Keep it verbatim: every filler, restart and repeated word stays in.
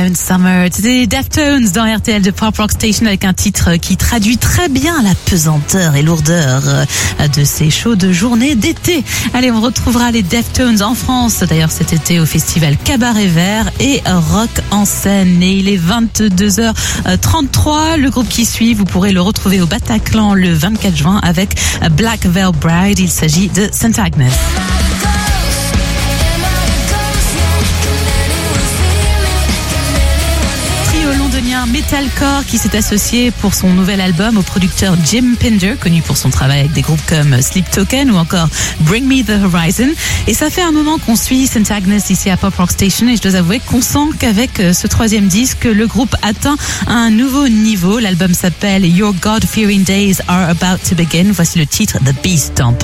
Endless Summer. C'était Deftones dans R T L de Pop Rock Station avec un titre qui traduit très bien la pesanteur et lourdeur de ces chaudes journées d'été. Allez, on retrouvera les Deftones en France, d'ailleurs cet été au festival Cabaret Vert et Rock en scène. Et il est vingt-deux heures trente-trois. Le groupe qui suit, vous pourrez le retrouver au Bataclan le vingt-quatre juin avec Black Veil Bride. Il s'agit de Saint Agnes. Londonien metalcore qui s'est associé pour son nouvel album au producteur Jim Pinder, connu pour son travail avec des groupes comme Sleep Token ou encore Bring Me the Horizon. Et ça fait un moment qu'on suit Saint Agnes ici à Pop Rock Station et je dois avouer qu'on sent qu'avec ce troisième disque, le groupe atteint un nouveau niveau. L'album s'appelle Your God-Fearing Days Are About to Begin. Voici le titre The Beast Stomp.